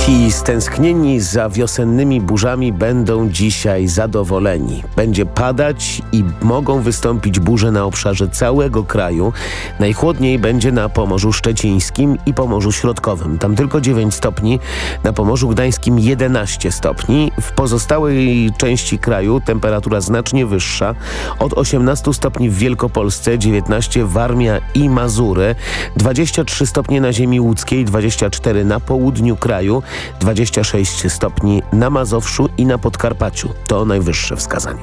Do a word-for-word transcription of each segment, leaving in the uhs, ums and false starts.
Ci stęsknieni za wiosennymi burzami będą dzisiaj zadowoleni. Będzie padać i mogą wystąpić burze na obszarze całego kraju. Najchłodniej będzie na Pomorzu Szczecińskim i Pomorzu Środkowym. Tam tylko dziewięć stopni, na Pomorzu Gdańskim jedenaście stopni. W pozostałej części kraju temperatura znacznie wyższa. Od osiemnastu stopni w Wielkopolsce, dziewiętnaście Warmia i Mazury, dwadzieścia trzy stopnie na ziemi łódzkiej, dwadzieścia cztery na południu kraju, dwadzieścia sześć stopni na Mazowszu i na Podkarpaciu. To najwyższe wskazanie.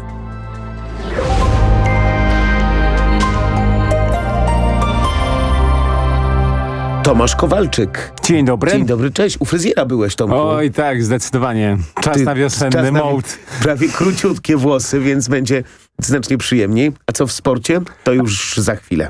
Tomasz Kowalczyk. Dzień dobry. Dzień dobry, cześć. U fryzjera byłeś, Tomku. Oj tak, zdecydowanie. Czas Ty, na wiosenny czas na mode. Prawie króciutkie włosy, więc będzie znacznie przyjemniej. A co w sporcie? To już za chwilę.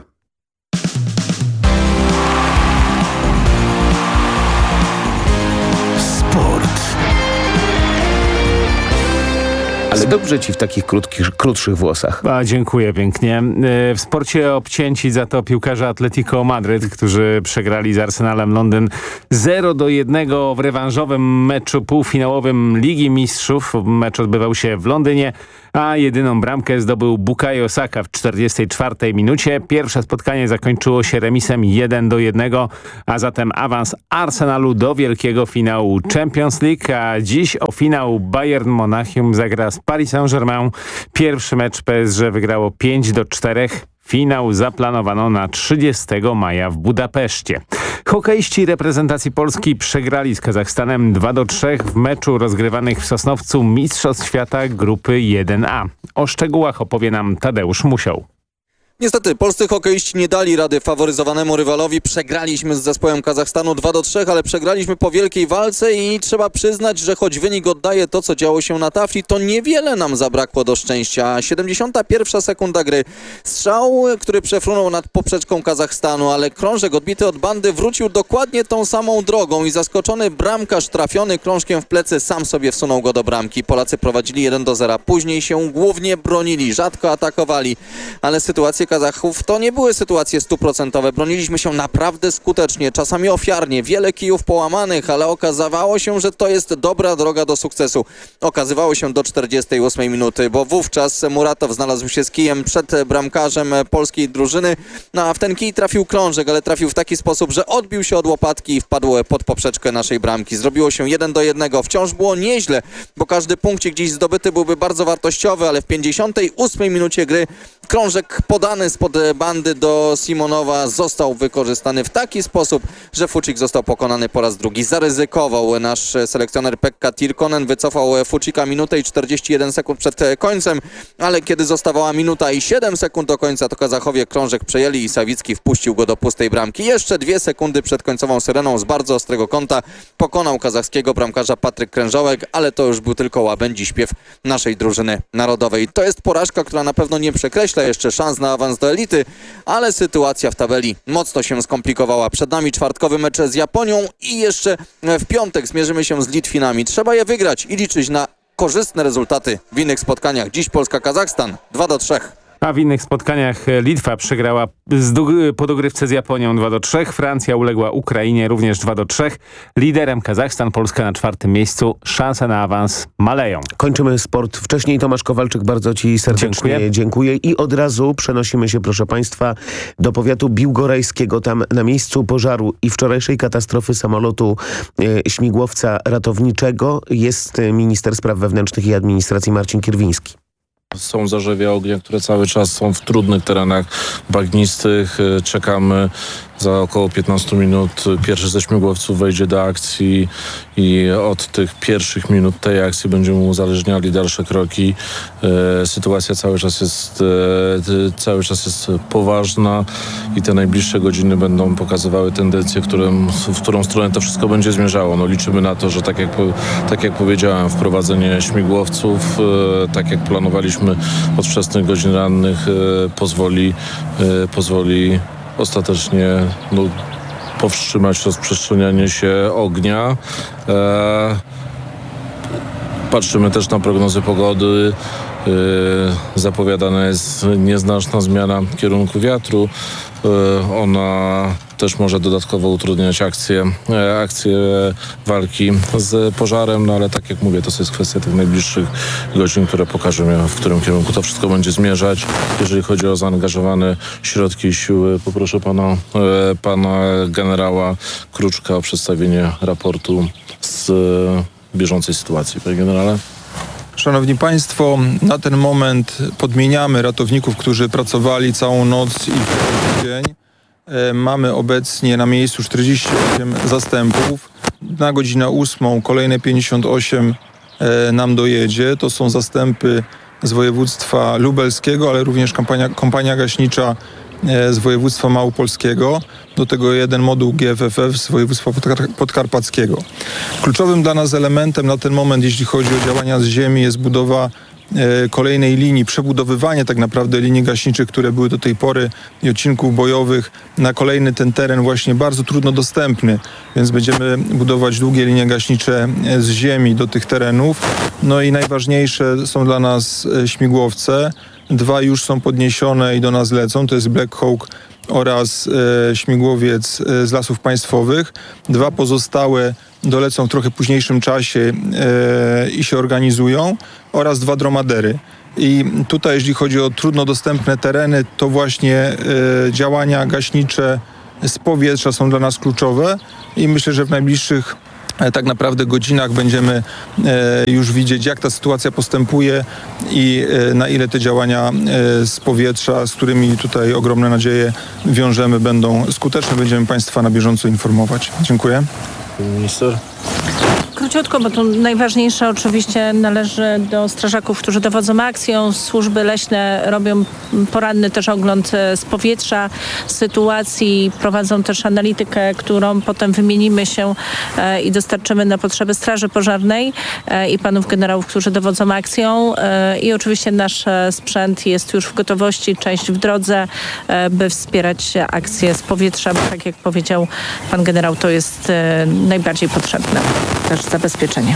Ale dobrze ci w takich krótkich, krótszych włosach. A, dziękuję pięknie. W sporcie obcięci za to piłkarze Atletico Madryt, którzy przegrali z Arsenalem Londyn zero do jednego w rewanżowym meczu półfinałowym Ligi Mistrzów. Mecz odbywał się w Londynie, a jedyną bramkę zdobył Bukayo Saka w czterdziestej czwartej minucie. Pierwsze spotkanie zakończyło się remisem jeden do jednego, a zatem awans Arsenalu do wielkiego finału Champions League, a dziś o finał Bayern Monachium zagra z Paris Saint-Germain. Pierwszy mecz P S G wygrało pięć do czterech. Finał zaplanowano na trzydziestego maja w Budapeszcie. Hokeiści reprezentacji Polski przegrali z Kazachstanem dwa do trzech w meczu rozgrywanych w Sosnowcu Mistrzostw Świata grupy jeden A. O szczegółach opowie nam Tadeusz Musioł. Niestety polscy hokeiści nie dali rady faworyzowanemu rywalowi. Przegraliśmy z zespołem Kazachstanu dwa do trzech, ale przegraliśmy po wielkiej walce i trzeba przyznać, że choć wynik oddaje to, co działo się na tafli, to niewiele nam zabrakło do szczęścia. siedemdziesiąta pierwsza sekunda gry. Strzał, który przefrunął nad poprzeczką Kazachstanu, ale krążek odbity od bandy wrócił dokładnie tą samą drogą i zaskoczony bramkarz trafiony krążkiem w plecy sam sobie wsunął go do bramki. Polacy prowadzili jeden do zera. Później się głównie bronili, rzadko atakowali, ale sytuacje Kazachów to nie były sytuacje stuprocentowe. Broniliśmy się naprawdę skutecznie, czasami ofiarnie, wiele kijów połamanych, ale okazywało się, że to jest dobra droga do sukcesu. Okazywało się do czterdziestej ósmej minuty, bo wówczas Muratow znalazł się z kijem przed bramkarzem polskiej drużyny, no a w ten kij trafił krążek, ale trafił w taki sposób, że odbił się od łopatki i wpadł pod poprzeczkę naszej bramki. Zrobiło się jeden do jednego. Wciąż było nieźle, bo każdy punkcik gdzieś zdobyty byłby bardzo wartościowy, ale w pięćdziesiątej ósmej minucie gry krążek podany spod bandy do Simonowa został wykorzystany w taki sposób, że Fucik został pokonany po raz drugi. Zaryzykował nasz selekcjoner Pekka Tirkonen, wycofał Fucika minutę i czterdzieści jeden sekund przed końcem, ale kiedy zostawała minuta i siedem sekund do końca, to Kazachowie krążek przejęli i Sawicki wpuścił go do pustej bramki. Jeszcze dwie sekundy przed końcową syreną z bardzo ostrego kąta pokonał kazachskiego bramkarza Patryk Krężołek, ale to już był tylko łabędzi śpiew naszej drużyny narodowej. To jest porażka, która na pewno nie przekreśla jeszcze szans na awans do elity, ale sytuacja w tabeli mocno się skomplikowała. Przed nami czwartkowy mecz z Japonią i jeszcze w piątek zmierzymy się z Litwinami. Trzeba je wygrać i liczyć na korzystne rezultaty w innych spotkaniach. Dziś Polska-Kazachstan dwa do trzech. A w innych spotkaniach Litwa przegrała z po dogrywce z Japonią dwa do trzech. Francja uległa Ukrainie również dwa do trzech. Liderem Kazachstan, Polska na czwartym miejscu. Szanse na awans maleją. Kończymy sport wcześniej. Tomasz Kowalczyk, bardzo ci serdecznie dziękuję. dziękuję. I od razu przenosimy się, proszę państwa, do powiatu biłgorajskiego. Tam na miejscu pożaru i wczorajszej katastrofy samolotu e, śmigłowca ratowniczego jest minister spraw wewnętrznych i administracji Marcin Kierwiński. Są zarzewia ognia, które cały czas są w trudnych terenach bagnistych. Czekamy za około piętnaście minut. Pierwszy ze śmigłowców wejdzie do akcji i od tych pierwszych minut tej akcji będziemy uzależniali dalsze kroki. E, sytuacja cały czas jest e, cały czas jest poważna i te najbliższe godziny będą pokazywały tendencję, którym, w którą stronę to wszystko będzie zmierzało. No, liczymy na to, że tak jak, tak jak powiedziałem, wprowadzenie śmigłowców, e, tak jak planowaliśmy od wczesnych godzin rannych, e, pozwoli, e, pozwoli ostatecznie no, powstrzymać rozprzestrzenianie się ognia. E, Patrzymy też na prognozy pogody. Yy, zapowiadana jest nieznaczna zmiana kierunku wiatru. Yy, ona też może dodatkowo utrudniać akcję, e, akcję walki z pożarem, no ale tak jak mówię, to jest kwestia tych najbliższych godzin, które pokażą mi, w którym kierunku to wszystko będzie zmierzać. Jeżeli chodzi o zaangażowane środki i siły, poproszę pana, e, pana generała Kruczka o przedstawienie raportu z e, bieżącej sytuacji. Panie generale? Szanowni Państwo, na ten moment podmieniamy ratowników, którzy pracowali całą noc i cały dzień. E, mamy obecnie na miejscu czterdzieści osiem zastępów. Na godzinę ósmą kolejne pięćdziesiąt osiem e, nam dojedzie. To są zastępy z województwa lubelskiego, ale również kompania, kompania gaśnicza e, z województwa małopolskiego. Do tego jeden moduł G F F F z województwa podkar- podkarpackiego. Kluczowym dla nas elementem na ten moment, jeśli chodzi o działania z ziemi, jest budowa e, kolejnej linii, przebudowywanie tak naprawdę linii gaśniczych, które były do tej pory i odcinków bojowych na kolejny ten teren właśnie bardzo trudno dostępny, więc będziemy budować długie linie gaśnicze z ziemi do tych terenów. No i najważniejsze są dla nas e, śmigłowce. Dwa już są podniesione i do nas lecą, to jest Black Hawk oraz e, śmigłowiec e, z Lasów Państwowych. Dwa pozostałe dolecą w trochę późniejszym czasie e, i się organizują, oraz dwa dromadery. I tutaj, jeśli chodzi o trudno dostępne tereny, to właśnie e, działania gaśnicze z powietrza są dla nas kluczowe i myślę, że w najbliższych e, tak naprawdę godzinach będziemy e, już widzieć, jak ta sytuacja postępuje i e, na ile te działania e, z powietrza, z którymi tutaj ogromne nadzieje wiążemy, będą skuteczne. Będziemy Państwa na bieżąco informować. Dziękuję. Pani minister? Króciutko, bo to najważniejsze oczywiście należy do strażaków, którzy dowodzą akcją. Służby leśne robią poranny też ogląd z powietrza sytuacji, prowadzą też analitykę, którą potem wymienimy się i dostarczymy na potrzeby Straży Pożarnej i panów generałów, którzy dowodzą akcją. I oczywiście nasz sprzęt jest już w gotowości, część w drodze, by wspierać akcję z powietrza, bo tak jak powiedział pan generał, to jest najbardziej potrzebne. Też zabezpieczenie.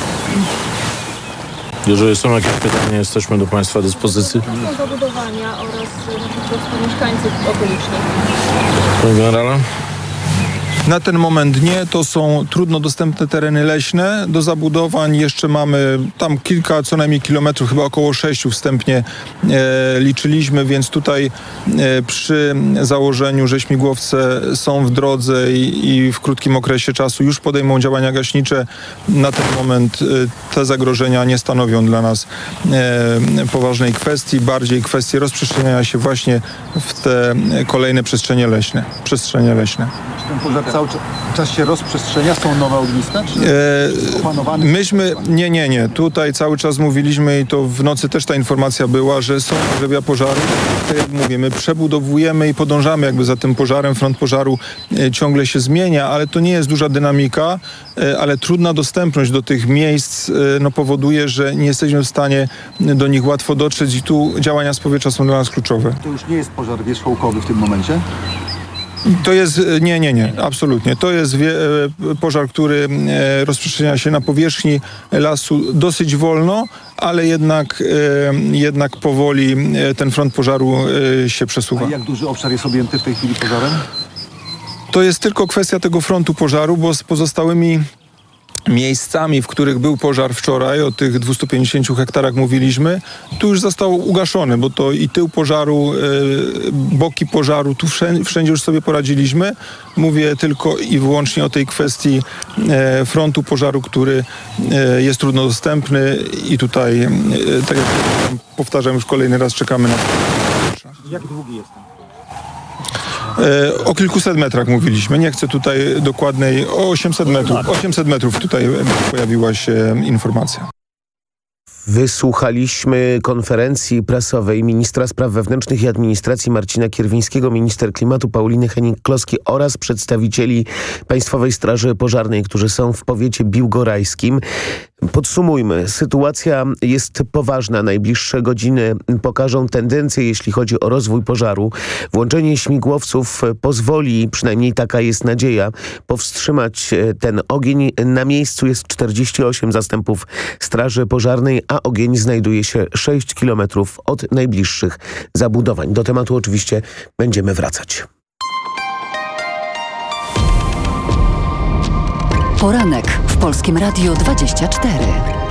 Jeżeli są jakieś pytania, jesteśmy do Państwa dyspozycji. Są zabudowania oraz po prostu mieszkańców okolicznych. Panie generale? Na ten moment nie, to są trudno dostępne tereny leśne. Do zabudowań jeszcze mamy tam kilka, co najmniej kilometrów, chyba około sześciu wstępnie e, liczyliśmy, więc tutaj e, przy założeniu, że śmigłowce są w drodze i, i w krótkim okresie czasu już podejmą działania gaśnicze, na ten moment e, te zagrożenia nie stanowią dla nas e, poważnej kwestii, bardziej kwestie rozprzestrzeniania się właśnie w te kolejne przestrzenie leśne. Przestrzenie leśne. Ten pożar cały czas się rozprzestrzenia? Są nowe ogniska? Czy E, opanowany? myśmy, nie, nie, nie. Tutaj cały czas mówiliśmy i to w nocy też ta informacja była, że są pogrzebia pożaru. Tak jak mówię, my przebudowujemy i podążamy jakby za tym pożarem. Front pożaru e, ciągle się zmienia, ale to nie jest duża dynamika, e, ale trudna dostępność do tych miejsc e, no, powoduje, że nie jesteśmy w stanie do nich łatwo dotrzeć i tu działania z powietrza są dla nas kluczowe. To już nie jest pożar wierzchołkowy w tym momencie? To jest, nie, nie, nie, absolutnie. To jest wie, pożar, który e, rozprzestrzenia się na powierzchni lasu dosyć wolno, ale jednak, e, jednak powoli e, ten front pożaru e, się przesuwa. A jak duży obszar jest objęty w tej chwili pożarem? To jest tylko kwestia tego frontu pożaru, bo z pozostałymi miejscami, w których był pożar wczoraj, o tych dwustu pięćdziesięciu hektarach mówiliśmy, tu już został ugaszony, bo to i tył pożaru, e, boki pożaru, tu wszędzie, wszędzie już sobie poradziliśmy. Mówię tylko i wyłącznie o tej kwestii e, frontu pożaru, który e, jest trudno dostępny i tutaj, e, tak jak powtarzam już kolejny raz, czekamy na... Jak długi jest ten? E, o kilkuset metrach mówiliśmy. Nie chcę tutaj dokładnej, o osiemset metrów. osiemset metrów tutaj pojawiła się informacja. Wysłuchaliśmy konferencji prasowej ministra spraw wewnętrznych i administracji Marcina Kierwińskiego, minister klimatu Pauliny Hennig-Kloski oraz przedstawicieli Państwowej Straży Pożarnej, którzy są w powiecie biłgorajskim. Podsumujmy. Sytuacja jest poważna. Najbliższe godziny pokażą tendencję, jeśli chodzi o rozwój pożaru. Włączenie śmigłowców pozwoli, przynajmniej taka jest nadzieja, powstrzymać ten ogień. Na miejscu jest czterdzieści osiem zastępów Straży Pożarnej, a ogień znajduje się sześć kilometrów od najbliższych zabudowań. Do tematu oczywiście będziemy wracać. Poranek w Polskim Radiu dwadzieścia cztery.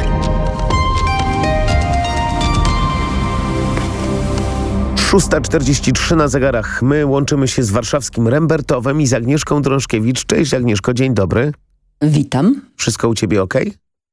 szósta czterdzieści trzy na zegarach. My łączymy się z warszawskim Rembertowem i z Agnieszką Drążkiewicz. Cześć Agnieszko, dzień dobry. Witam. Wszystko u ciebie ok?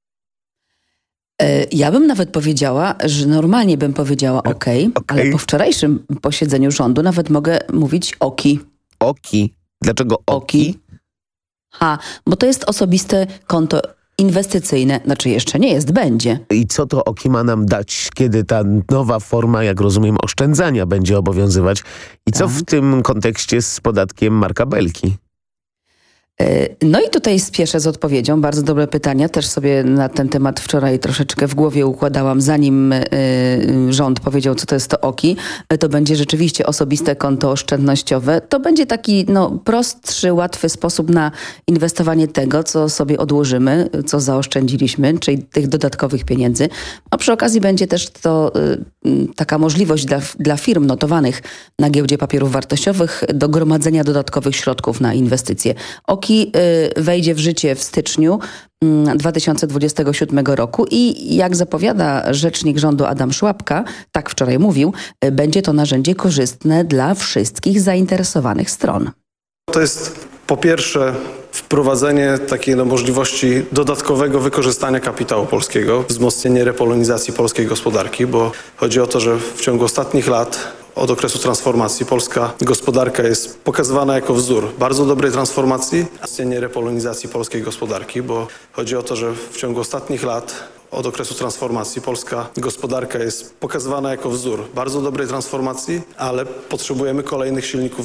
Ja bym nawet powiedziała, że normalnie bym powiedziała ok, okay. ale po wczorajszym posiedzeniu rządu nawet mogę mówić oki. Oki. Dlaczego oki? Oki. Ha, bo to jest osobiste konto inwestycyjne, znaczy jeszcze nie jest, będzie. I co to oki ma nam dać, kiedy ta nowa forma, jak rozumiem, oszczędzania będzie obowiązywać? I co tak. w tym kontekście z podatkiem Marka Belki? No i tutaj spieszę z odpowiedzią. Bardzo dobre pytania. Też sobie na ten temat wczoraj troszeczkę w głowie układałam, zanim y, rząd powiedział, co to jest to oki. To będzie rzeczywiście osobiste konto oszczędnościowe. To będzie taki no, prostszy, łatwy sposób na inwestowanie tego, co sobie odłożymy, co zaoszczędziliśmy, czyli tych dodatkowych pieniędzy. A przy okazji będzie też to y, taka możliwość dla, dla firm notowanych na giełdzie papierów wartościowych do gromadzenia dodatkowych środków na inwestycje. Oki wejdzie w życie w styczniu dwa tysiące dwudziestego siódmego roku i jak zapowiada rzecznik rządu Adam Szłapka, tak wczoraj mówił, będzie to narzędzie korzystne dla wszystkich zainteresowanych stron. To jest po pierwsze wprowadzenie takiej no, możliwości dodatkowego wykorzystania kapitału polskiego, wzmocnienie repolonizacji polskiej gospodarki, bo chodzi o to, że w ciągu ostatnich lat od okresu transformacji polska gospodarka jest pokazywana jako wzór bardzo dobrej transformacji, wzmocnienie repolonizacji polskiej gospodarki, bo chodzi o to, że w ciągu ostatnich lat od okresu transformacji polska gospodarka jest pokazywana jako wzór bardzo dobrej transformacji, ale potrzebujemy kolejnych silników